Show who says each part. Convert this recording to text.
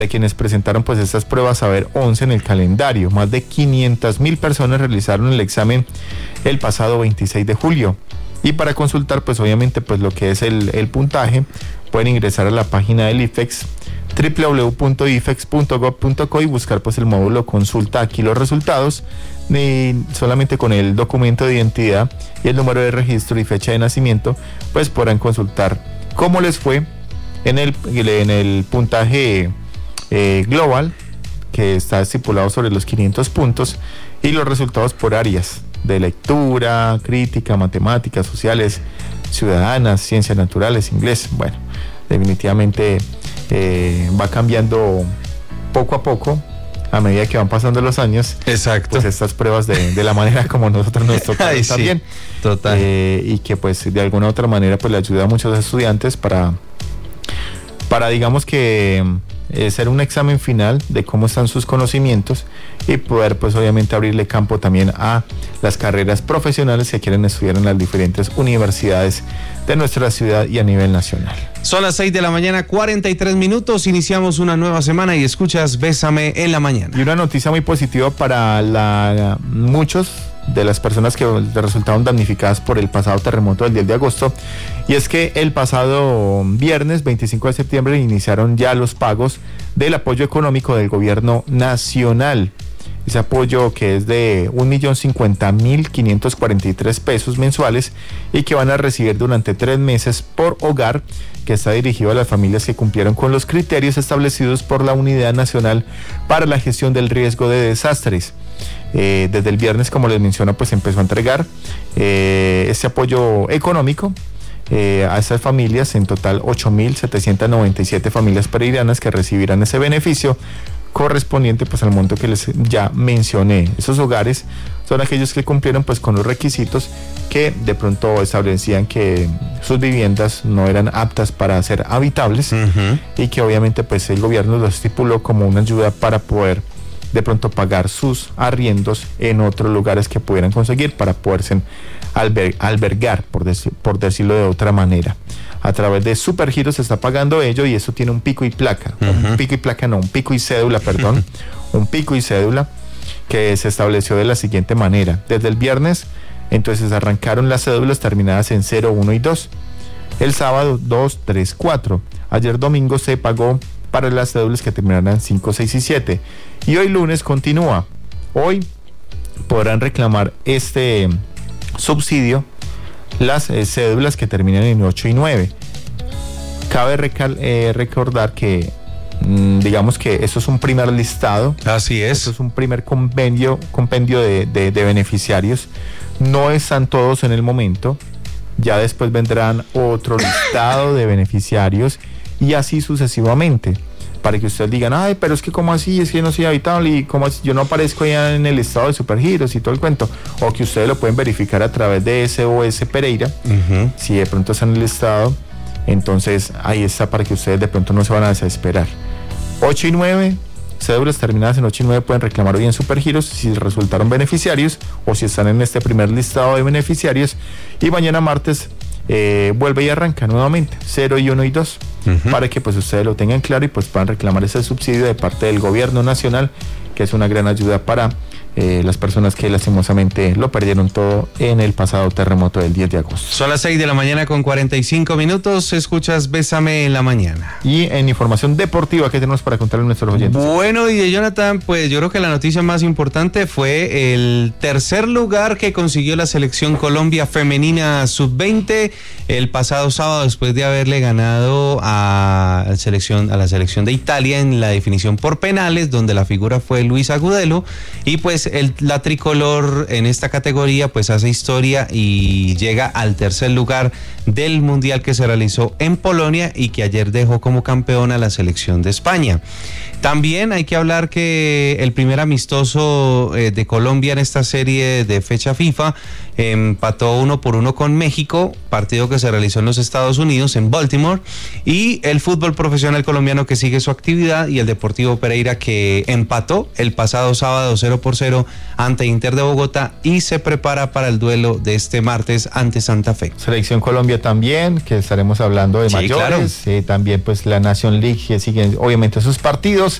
Speaker 1: De quienes presentaron pues estas pruebas, a ver, 11 en el calendario. Más de 500.000 personas realizaron el examen el pasado 26 de julio. Y para consultar pues obviamente pues lo que es el puntaje, pueden ingresar a la página del IFEX, www.ifex.gov.co, y buscar pues el módulo consulta aquí los resultados, y solamente con el documento de identidad y el número de registro y fecha de nacimiento pues podrán consultar cómo les fue en el puntaje global, que está estipulado sobre los 500 puntos, y los resultados por áreas de lectura, crítica, matemáticas, sociales, ciudadanas, ciencias naturales, inglés. Bueno, definitivamente va cambiando poco a poco a medida que van pasando los años.
Speaker 2: Exacto.
Speaker 1: Pues estas pruebas de la manera como nosotros nos toca también.
Speaker 2: Sí, total.
Speaker 1: Y que pues de alguna u otra manera pues le ayuda a muchos estudiantes para digamos que hacer un examen final de cómo están sus conocimientos y poder pues obviamente abrirle campo también a las carreras profesionales que quieren estudiar en las diferentes universidades de nuestra ciudad y a nivel nacional.
Speaker 2: Son las 6 de la mañana, 43 minutos, iniciamos una nueva semana y escuchas Bésame en la mañana.
Speaker 1: Y una noticia muy positiva para muchos de las personas que resultaron damnificadas por el pasado terremoto del 10 de agosto, y es que el pasado viernes 25 de septiembre iniciaron ya los pagos del apoyo económico del gobierno nacional. Ese apoyo que es de 1.050.543 pesos mensuales y que van a recibir durante 3 meses por hogar, que está dirigido a las familias que cumplieron con los criterios establecidos por la Unidad Nacional para la Gestión del Riesgo de Desastres. Desde el viernes, como les menciono, pues empezó a entregar este apoyo económico a estas familias, en total 8.797 familias pereiranas que recibirán ese beneficio correspondiente pues al monto que les ya mencioné. Esos hogares son aquellos que cumplieron pues con los requisitos que de pronto establecían que sus viviendas no eran aptas para ser habitables, y que obviamente pues el gobierno lo estipuló como una ayuda para poder de pronto pagar sus arriendos en otros lugares que pudieran conseguir para poderse albergar, por decirlo de otra manera. A través de Supergiro se está pagando ello, y eso tiene un pico y placa. Un pico y cédula, perdón. Un pico y cédula que se estableció de la siguiente manera. Desde el viernes, entonces arrancaron las cédulas terminadas en 0, 1 y 2. El sábado 2, 3, 4. Ayer domingo se pagó para las cédulas que terminarán 5, 6 y 7. Y hoy lunes continúa. Hoy podrán reclamar este subsidio las cédulas que terminan en 8 y 9. Cabe recordar que digamos que esto es un primer listado.
Speaker 2: Así es.
Speaker 1: Esto es un primer compendio de beneficiarios. No están todos en el momento. Ya después vendrán otro listado de beneficiarios, y así sucesivamente, para que ustedes digan, ay, pero es que ¿cómo así? Es que no soy habitable, y ¿cómo así? Yo no aparezco ya en el listado de Supergiros y todo el cuento. O que ustedes lo pueden verificar a través de SOS Pereira, si de pronto está en el listado. Entonces ahí está, para que ustedes de pronto no se van a desesperar. 8 y 9, cédulas terminadas en 8 y 9 pueden reclamar hoy en Supergiros si resultaron beneficiarios o si están en este primer listado de beneficiarios, y mañana martes vuelve y arranca nuevamente 0 y 1 y 2, para que pues ustedes lo tengan claro y pues puedan reclamar ese subsidio de parte del gobierno nacional, que es una gran ayuda para las personas que lastimosamente lo perdieron todo en el pasado terremoto del 10 de agosto.
Speaker 2: Son las 6 de la mañana con 45 minutos, escuchas Bésame en la mañana.
Speaker 1: Y en información deportiva, ¿qué tenemos para contarle a nuestros oyentes?
Speaker 2: Bueno, y de Jonathan, pues yo creo que la noticia más importante fue el tercer lugar que consiguió la selección Colombia femenina sub-20 el pasado sábado, después de haberle ganado a la selección de Italia en la definición por penales, donde la figura fue Luis Agudelo, y pues la tricolor en esta categoría pues hace historia y llega al tercer lugar del mundial que se realizó en Polonia y que ayer dejó como campeona la selección de España. También hay que hablar que el primer amistoso de Colombia en esta serie de fecha FIFA empató 1-1 con México, partido que se realizó en los Estados Unidos, en Baltimore, y el fútbol profesional colombiano que sigue su actividad, y el Deportivo Pereira que empató el pasado sábado 0-0 ante Inter de Bogotá y se prepara para el duelo de este martes ante Santa Fe.
Speaker 1: Selección Colombia también, que estaremos hablando de mayores,
Speaker 2: claro.
Speaker 1: También pues la Nation League, que siguen obviamente sus partidos.